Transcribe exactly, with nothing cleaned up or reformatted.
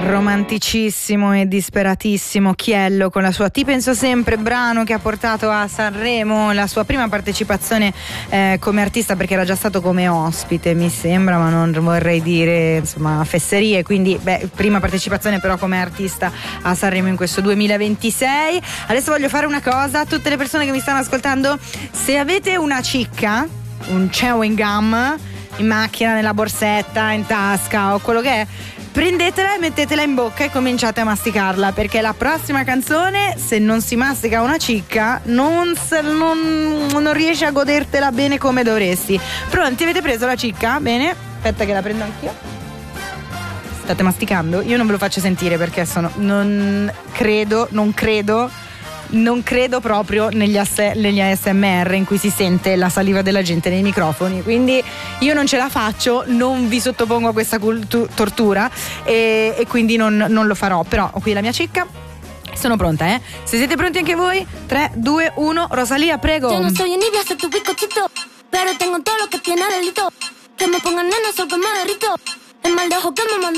Romanticissimo e disperatissimo Chiello con la sua Ti penso sempre, brano che ha portato a Sanremo la sua prima partecipazione eh, come artista, perché era già stato come ospite mi sembra, ma non vorrei dire insomma fesserie, quindi beh, prima partecipazione però come artista a Sanremo in questo duemilaventisei. Adesso voglio fare una cosa a tutte le persone che mi stanno ascoltando: se avete una cicca, un chewing gum in macchina, nella borsetta, in tasca o quello che è, prendetela e mettetela in bocca e cominciate a masticarla, perché la prossima canzone, se non si mastica una cicca, non, non, non riesci a godertela bene come dovresti. Pronti? Avete preso la cicca? Bene, aspetta che la prendo anch'io. State masticando? Io non ve lo faccio sentire perché sono non credo, non credo non credo proprio negli, ass- negli A S M R in cui si sente la saliva della gente nei microfoni, quindi io non ce la faccio, non vi sottopongo a questa cultu- tortura e, e quindi non, non lo farò. Però ho qui la mia cicca, sono pronta, eh? Se siete pronti anche voi, tre, due, uno, Rosalía, prego. Yo no soy envidia, soy tu bizcochito, pero tengo todo lo que tiene delito. Que me pongan nena, so que me derrito. El mal de ojo que me